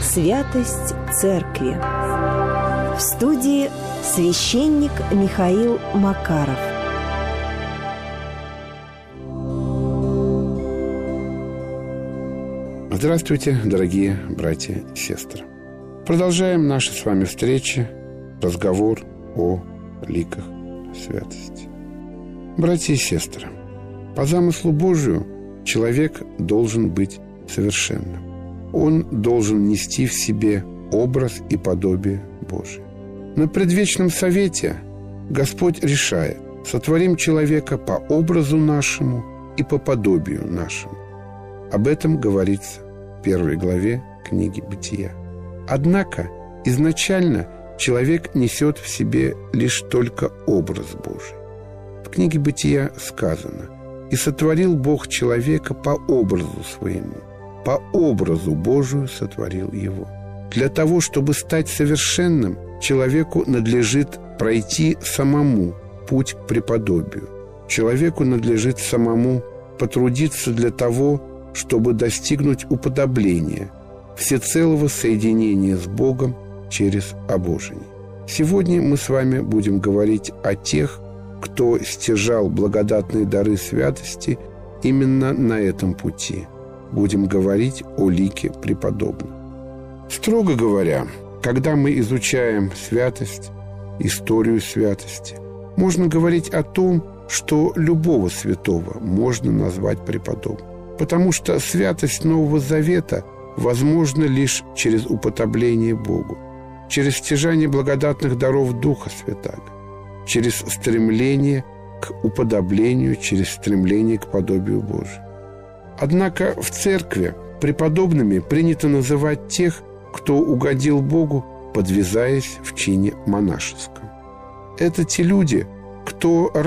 Святость Церкви. В студии священник Михаил Макаров. Здравствуйте, дорогие братья и сестры. Продолжаем наши с вами встречи, разговор о ликах святости. Братья и сестры, по замыслу Божию человек должен быть совершенным. Он должен нести в себе образ и подобие Божие. На предвечном совете Господь решает: сотворим человека по образу нашему и по подобию нашему. Об этом говорится в 1 главе книги Бытия. Однако изначально человек несет в себе лишь только образ Божий. В книге Бытия сказано: «И сотворил Бог человека по образу своему, по образу Божию сотворил его». Для того, чтобы стать совершенным, человеку надлежит пройти самому путь к преподобию. Человеку надлежит самому потрудиться для того, чтобы достигнуть уподобления, всецелого соединения с Богом через обожение. Сегодня мы с вами будем говорить о тех, кто стяжал благодатные дары святости именно на этом пути. Будем говорить о лике преподобных. Строго говоря, когда мы изучаем святость, историю святости, можно говорить о том, что любого святого можно назвать преподобным. Потому что святость Нового Завета возможна лишь через уподобление Богу, через стяжание благодатных даров Духа Святаго, через стремление к уподоблению, через стремление к подобию Божию. Однако в церкви преподобными принято называть тех, кто угодил Богу, подвязаясь в чине монашеском. Это те люди, кто